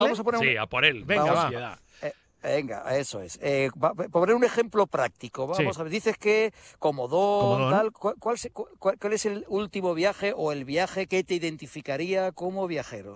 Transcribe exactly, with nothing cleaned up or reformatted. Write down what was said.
Vamos a poner Sí, un... a por él. Venga, Vamos, va. Ansiedad. eh, venga, eso es. Eh, va- poner un ejemplo práctico. Vamos Sí. a ver, dices que Comodón, Comodón. tal. ¿Cuál, cuál, se- cuál- cuál es el último viaje o el viaje que te identificaría como viajero?